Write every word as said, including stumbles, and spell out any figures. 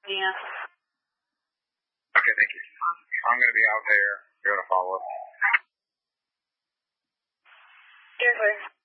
Yeah. Okay, thank you. I'm going to be out there. You're going to follow up. Seriously.